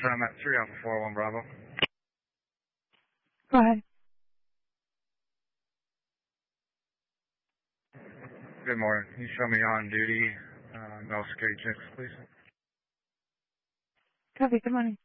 I'm at 3 Alpha 41 Bravo. Go ahead. Good morning. Can you show me on duty, no security checks, please? Copy. Good morning.